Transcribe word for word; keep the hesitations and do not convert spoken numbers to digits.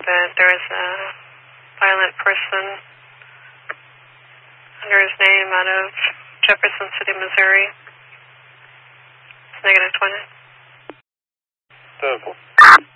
that there is a violent person under his name out of Jefferson City, Missouri. It's negative twenty. Simple.